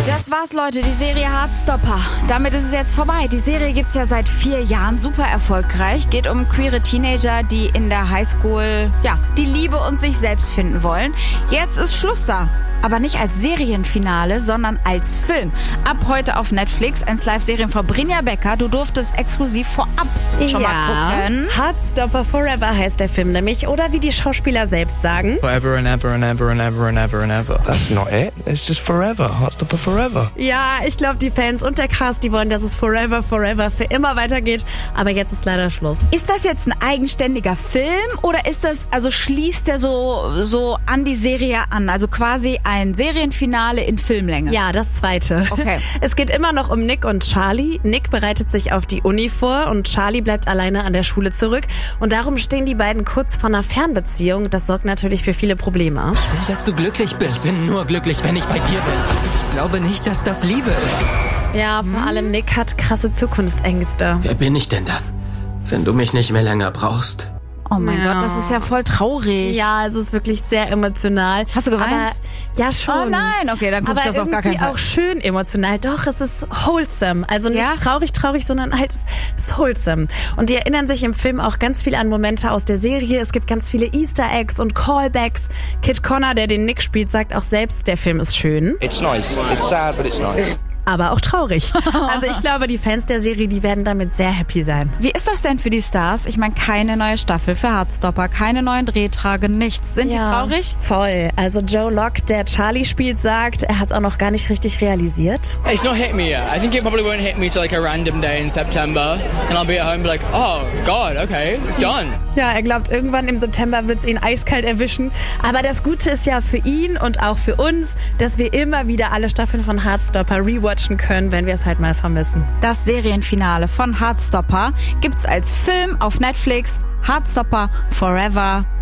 Das war's, Leute, die Serie Heartstopper. Damit ist es jetzt vorbei. Die Serie gibt's ja seit 4 Jahren, super erfolgreich. Geht um queere Teenager, die in der Highschool, die Liebe und sich selbst finden wollen. Jetzt ist Schluss da. Aber nicht als Serienfinale, sondern als Film. Ab heute auf Netflix, 1 Live-Serien von Brinja Becker. Du durftest exklusiv vorab schon mal gucken. Heartstopper Forever heißt der Film nämlich. Oder wie die Schauspieler selbst sagen. Forever and ever and ever and ever and ever and ever. That's not it. It's just forever. Heartstopper Forever. Ja, ich glaube, die Fans und der Cast, die wollen, dass es forever, forever für immer weitergeht. Aber jetzt ist leider Schluss. Ist das jetzt ein eigenständiger Film oder ist das, schließt der so an die Serie an? Also quasi ein Serienfinale in Filmlänge? Ja, das zweite. Okay. Es geht immer noch um Nick und Charlie. Nick bereitet sich auf die Uni vor und Charlie bleibt alleine an der Schule zurück. Und darum stehen die beiden kurz vor einer Fernbeziehung. Das sorgt natürlich für viele Probleme. Ich will, dass du glücklich bist. Ich bin nur glücklich, wenn ich bei dir bin. Ich glaube nicht, dass das Liebe ist. Ja, vor allem Nick hat krasse Zukunftsängste. Wer bin ich denn dann, wenn du mich nicht mehr länger brauchst? Oh mein Gott, das ist ja voll traurig. Ja, es ist wirklich sehr emotional. Hast du geweint? Aber, ja, schon. Oh nein, okay, dann guckst du das auf gar keinen Fall. Aber auch schön emotional. Doch, es ist wholesome. Also nicht traurig, sondern halt es ist wholesome. Und die erinnern sich im Film auch ganz viel an Momente aus der Serie. Es gibt ganz viele Easter Eggs und Callbacks. Kit Connor, der den Nick spielt, sagt auch selbst, der Film ist schön. It's nice. It's sad, but it's nice. Aber auch traurig. Also ich glaube, die Fans der Serie, die werden damit sehr happy sein. Wie ist das denn für die Stars? Ich meine, keine neue Staffel für Heartstopper, keine neuen Drehtage, nichts. Sind die traurig? Voll. Also Joe Locke, der Charlie spielt, sagt, er hat es auch noch gar nicht richtig realisiert. It's not hit me yet. I think it probably won't hit me till like a random day in September. And I'll be at home and be like, oh God, okay, it's done. Ja, er glaubt, irgendwann im September wird es ihn eiskalt erwischen. Aber das Gute ist ja für ihn und auch für uns, dass wir immer wieder alle Staffeln von Heartstopper rewatchen können, wenn wir es halt mal vermissen. Das Serienfinale von Heartstopper gibt's als Film auf Netflix. Heartstopper Forever